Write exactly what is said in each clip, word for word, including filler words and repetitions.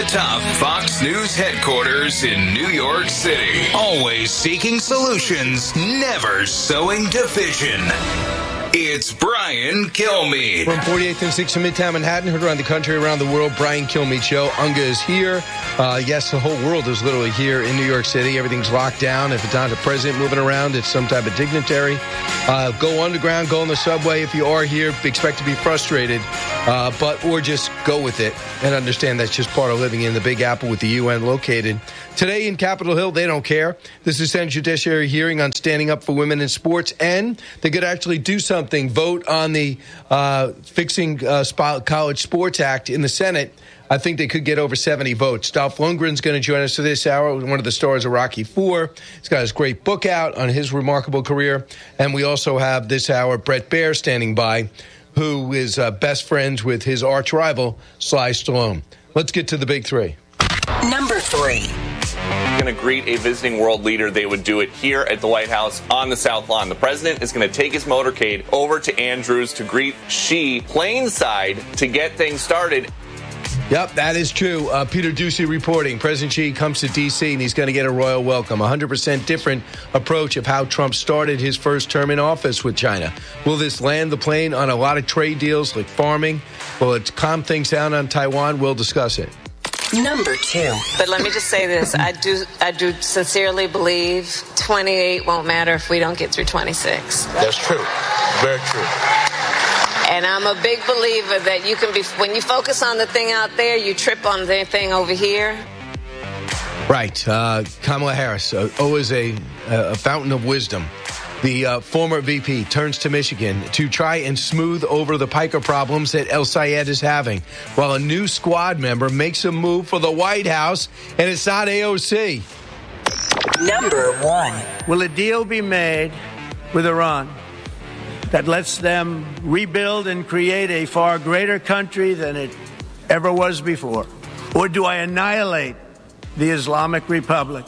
over-the-top Fox News headquarters in New York City. Always seeking solutions, never sowing division. It's Brian Kilmeade. From forty-eighth and sixth in Midtown Manhattan, heard around the country, around the world, Brian Kilmeade Show. Unga is here. Uh, yes, the whole world is literally here in New York City. Everything's locked down. If it's not the president moving around, it's some type of dignitary. Uh, go underground, go on the subway. If you are here, expect to be frustrated, uh, but or just go with it and understand that's just part of living in the Big Apple with the U N located. Today in Capitol Hill, they don't care. This is Senate Judiciary hearing on standing up for women in sports, and they could actually do something, vote on the uh, Fixing uh, College Sports Act in the Senate. I think they could get over seventy votes. Dolph Lundgren's going to join us for this hour, one of the stars of Rocky four. He's got his great book out on his remarkable career. And we also have this hour Bret Baier standing by, who is uh, best friends with his arch rival, Sly Stallone. Let's get to the big three. Number three. Going to greet a visiting world leader. They would do it here at the White House on the South Lawn. The president is going to take his motorcade over to Andrews to greet Xi plainside to get things started. Yep, that is true. Uh, Peter Doocy reporting. President Xi comes to D C and he's going to get a royal welcome. one hundred percent different approach of how Trump started his first term in office with China. Will this land the plane on a lot of trade deals like farming? Will it calm things down on Taiwan? We'll discuss it. Number two. But let me just say this. I do I do sincerely believe twenty-eight won't matter if we don't get through twenty-six. That's true. Very true. And I'm a big believer that you can be, when you focus on the thing out there, you trip on the thing over here. Right. Uh, Kamala Harris, uh, always a, a fountain of wisdom. The uh, former V P turns to Michigan to try and smooth over the piker problems that El Sayed is having, while a new squad member makes a move for the White House, and it's not A O C. Number one. Will a deal be made with Iran that lets them rebuild and create a far greater country than it ever was before? Or do I annihilate the Islamic Republic?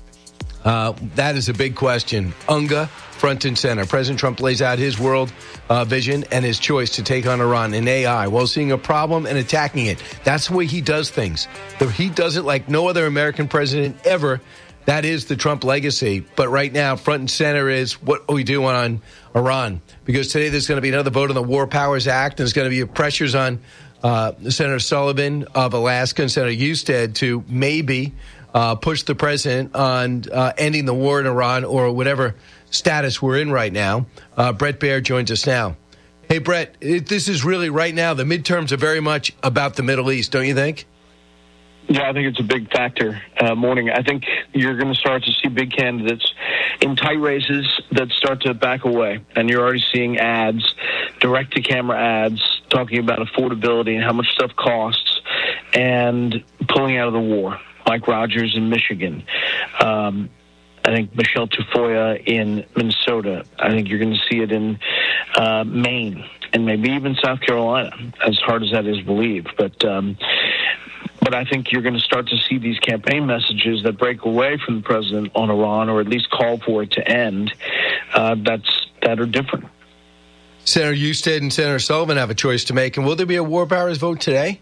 Uh, that is a big question. Unga, front and center. President Trump lays out his world uh, vision and his choice to take on Iran in A I while seeing a problem and attacking it. That's the way he does things. He does it like no other American president ever. That is the Trump legacy. But right now, front and center is what we do on Iran. Because today there's going to be another vote on the War Powers Act. And there's going to be pressures on uh, Senator Sullivan of Alaska and Senator Husted to maybe uh, push the president on uh, ending the war in Iran or whatever status we're in right now. Uh, Bret Baier joins us now. Hey, Bret, it, this is really right now, the midterms are very much about the Middle East, don't you think? Yeah, I think it's a big factor. Uh, morning, I think you're going to start to see big candidates in tight races that start to back away. And you're already seeing ads, direct-to-camera ads, talking about affordability and how much stuff costs and pulling out of the war. Mike Rogers in Michigan. Um, I think Michelle Tafoya in Minnesota. I think you're going to see it in uh, Maine and maybe even South Carolina, as hard as that is to believe. But um, but I think you're going to start to see these campaign messages that break away from the president on Iran, or at least call for it to end, uh, that's that are different. Senator Husted and Senator Sullivan have a choice to make. And will there be a War Powers vote today?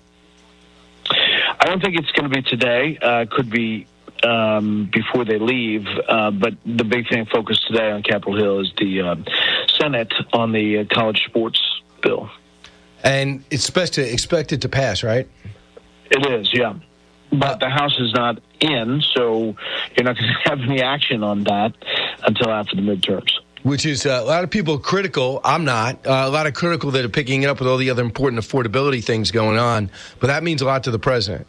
I don't think it's going to be today. Uh, could be um, before they leave. Uh, but the big thing focused today on Capitol Hill is the uh, Senate on the uh, college sports bill. And it's supposed to expected to pass, right? It is, yeah. But the House is not in, so you're not going to have any action on that until after the midterms. Which is uh, a lot of people critical. I'm not. Uh, a lot of critical that are picking it up with all the other important affordability things going on. But that means a lot to the president.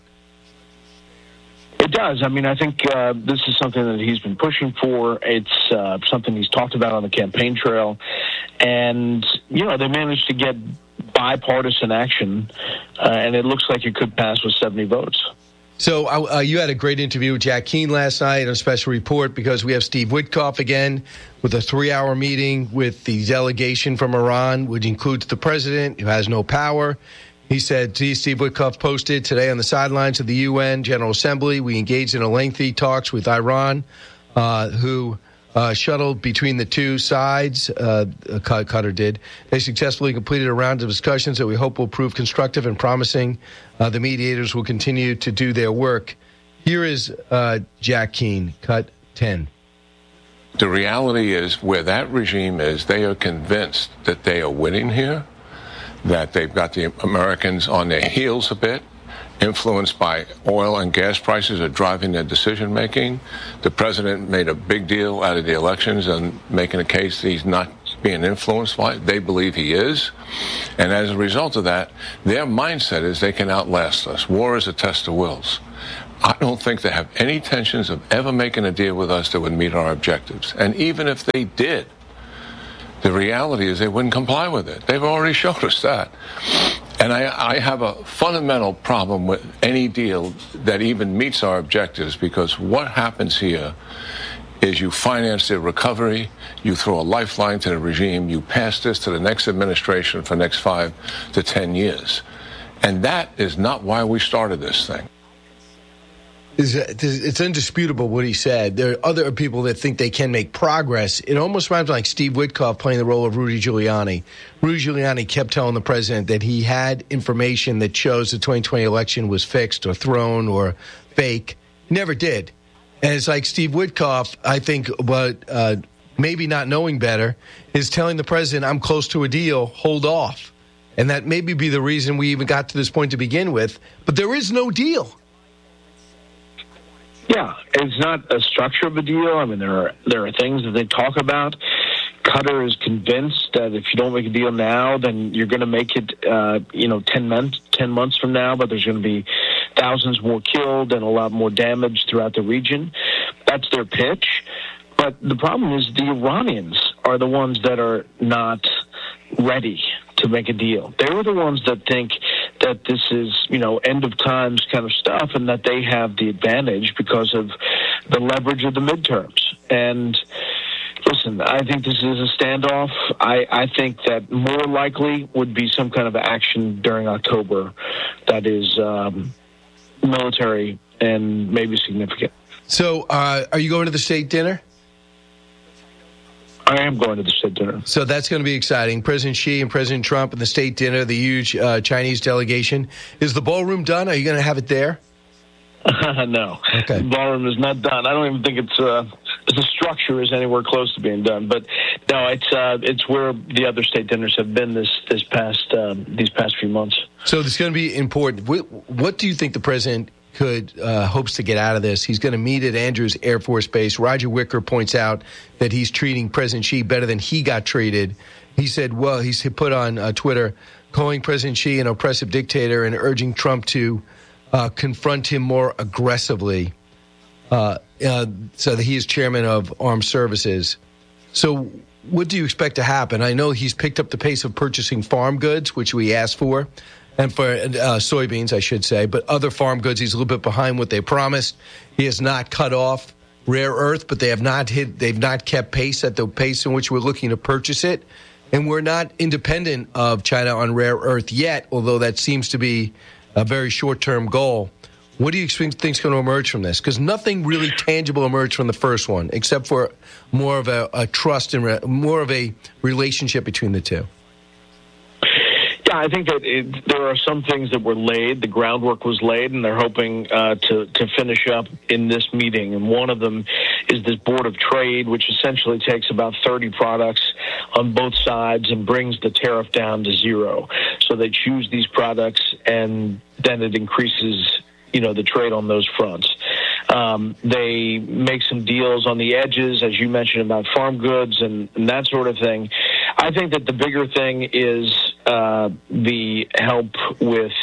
It does. I mean, I think uh, this is something that he's been pushing for. It's uh, something he's talked about on the campaign trail. And, you know, they managed to get bipartisan action, uh, and it looks like it could pass with seventy votes. So uh, you had a great interview with Jack Keane last night on a special report because we have Steve Witkoff again with a three-hour meeting with the delegation from Iran, which includes the president, who has no power. He said, Steve Witkoff posted today on the sidelines of the U N General Assembly, we engaged in a lengthy talks with Iran, uh, who uh, shuttle between the two sides. Uh, Qatar did. They successfully completed a round of discussions that we hope will prove constructive and promising. Uh, the mediators will continue to do their work. Here is uh, Jack Keane, cut ten. The reality is, where that regime is, they are convinced that they are winning here, that they've got the Americans on their heels a bit, influenced by oil and gas prices are driving their decision-making. The president made a big deal out of the elections and making a case that he's not being influenced by it. They believe he is. And as a result of that, their mindset is they can outlast us. War is a test of wills. I don't think they have any intentions of ever making a deal with us that would meet our objectives. And even if they did, the reality is they wouldn't comply with it. They've already showed us that. And I, I have a fundamental problem with any deal that even meets our objectives, because what happens here is you finance their recovery, you throw a lifeline to the regime, you pass this to the next administration for the next five to ten years. And that is not why we started this thing. It's indisputable what he said. There are other people that think they can make progress. It almost reminds me like Steve Witkoff playing the role of Rudy Giuliani. Rudy Giuliani kept telling the president that he had information that shows the twenty twenty election was fixed or thrown or fake. He never did. And it's like Steve Witkoff, I think, but uh, maybe not knowing better, is telling the president, I'm close to a deal, hold off. And that maybe be the reason we even got to this point to begin with. But there is no deal. Yeah, it's not a structure of a deal. I mean, there are there are things that they talk about. Qatar is convinced that if you don't make a deal now, then you're going to make it, uh, you know, ten months, ten months from now, but there's going to be thousands more killed and a lot more damage throughout the region. That's their pitch. But the problem is the Iranians are the ones that are not ready to make a deal. They're the ones that think that this is, you know, end of times kind of stuff, and that they have the advantage because of the leverage of the midterms. And listen, I think this is a standoff. I, I think that more likely would be some kind of action during October that is um, military and maybe significant. So uh, are you going to the state dinner? I am going to the state dinner. So that's going to be exciting. President Xi and President Trump and the state dinner, the huge uh, Chinese delegation. Is the ballroom done? Are you going to have it there? Uh, no. Okay. The ballroom is not done. I don't even think it's uh, the structure is anywhere close to being done. But no, it's uh, it's where the other state dinners have been this this past um, these past few months. So it's going to be important. What, what do you think the president could uh, hopes to get out of this? He's going to meet at Andrews Air Force Base. Roger Wicker points out that he's treating President Xi better than he got treated. He said, well, he's put on uh, Twitter, calling President Xi an oppressive dictator and urging Trump to uh, confront him more aggressively. Uh, uh, so that he is chairman of Armed Services. So what do you expect to happen? I know he's picked up the pace of purchasing farm goods, which we asked for. And for uh, soybeans, I should say, but other farm goods, he's a little bit behind what they promised. He has not cut off rare earth, but they have not hit, they've not kept pace at the pace in which we're looking to purchase it. And we're not independent of China on rare earth yet, although that seems to be a very short-term goal. What do you think is going to emerge from this? Because nothing really tangible emerged from the first one, except for more of a, a trust and re- more of a relationship between the two. Yeah, I think that it, there are some things that were laid. The groundwork was laid, and they're hoping uh, to, to finish up in this meeting. And one of them is this Board of Trade, which essentially takes about thirty products on both sides and brings the tariff down to zero. So they choose these products, and then it increases, you know, the trade on those fronts. Um, they make some deals on the edges, as you mentioned, about farm goods and, and that sort of thing. I think that the bigger thing is uh, the help with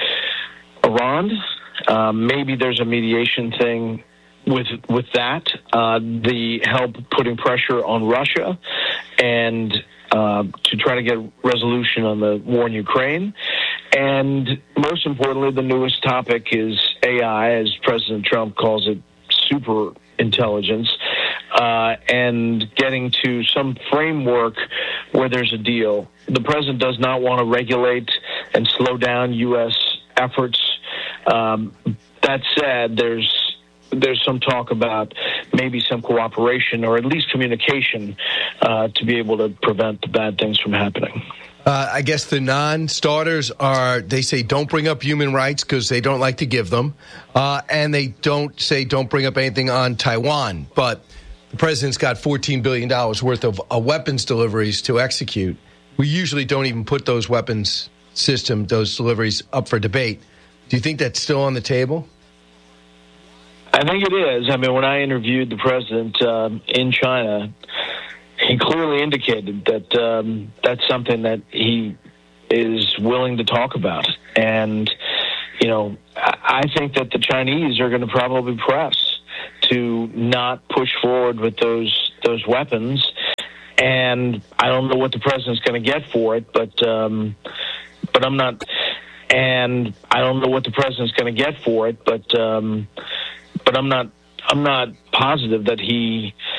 Iran. Uh, maybe there's a mediation thing with with that. Uh, the help putting pressure on Russia and uh, to try to get resolution on the war in Ukraine. And most importantly, the newest topic is A I, as President Trump calls it, super intelligence, uh, and getting to some framework where there's a deal. The president does not want to regulate and slow down U S efforts. Um, that said, there's there's some talk about maybe some cooperation or at least communication uh, to be able to prevent the bad things from happening. Uh, I guess the non-starters are, they say don't bring up human rights because they don't like to give them. Uh, and they don't say don't bring up anything on Taiwan. But the president's got fourteen billion dollars worth of uh, weapons deliveries to execute. We usually don't even put those weapons system, those deliveries up for debate. Do you think that's still on the table? I think it is. I mean, when I interviewed the president um, in China, he clearly indicated that um, that's something that he is willing to talk about. And, you know, I think that the Chinese are going to probably press to not push forward with those those weapons. And I don't know what the president's going to get for it, but um, but I'm not. And I don't know what the president's going to get for it, but um, but I'm not. I'm not positive that he